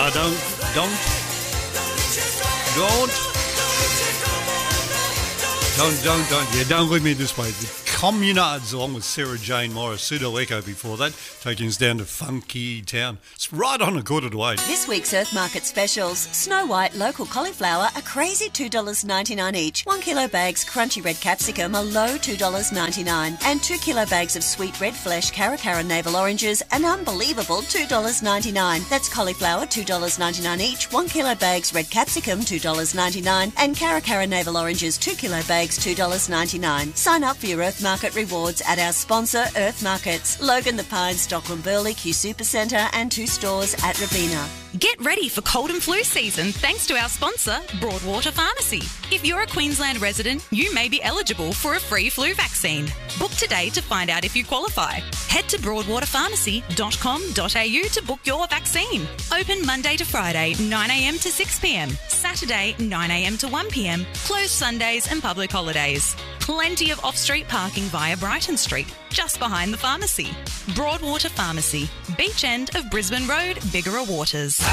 Don't leave me this way. The Communards, along with Sarah Jane Morris, Pseudo Echo before that, taking us down to Funky Town. It's right on 8:15. This week's Earth Market specials: Snow White local cauliflower, a crazy $2.99 each. 1 kilo bags crunchy red capsicum, a low $2.99. And 2 kilo bags of sweet red flesh Caracara navel oranges, an unbelievable $2.99. That's cauliflower, $2.99 each. 1 kilo bags red capsicum, $2.99. And Caracara navel oranges, 2 kilo bags, $2.99. Sign up for your Earth Market rewards at our sponsor, Earth Markets. Logan the Pines, Stockland Burley, Q Supercentre, and 2 stores at Rabina. Get ready for cold and flu season thanks to our sponsor, Broadwater Pharmacy. If you're a Queensland resident, you may be eligible for a free flu vaccine. Book today to find out if you qualify. Head to broadwaterpharmacy.com.au to book your vaccine. Open Monday to Friday, 9am to 6pm. Saturday, 9am to 1pm. Closed Sundays and public holidays. Plenty of off-street parking via Brighton Street, just behind the pharmacy. Broadwater Pharmacy, beach end of Brisbane Road, Bigara Waters.